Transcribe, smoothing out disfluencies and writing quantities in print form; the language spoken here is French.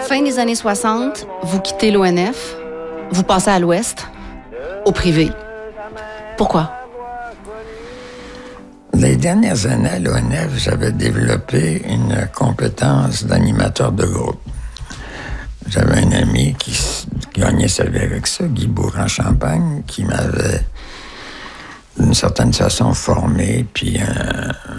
fin des années 60, vous quittez l'ONF, vous passez à l'Ouest, au privé. Pourquoi? Les dernières années à l'ONF, j'avais développé une compétence d'animateur de groupe. J'avais un ami qui gagnait sa vie avec ça, Guy Bourg-en-Champagne, qui m'avait d'une certaine façon formé, puis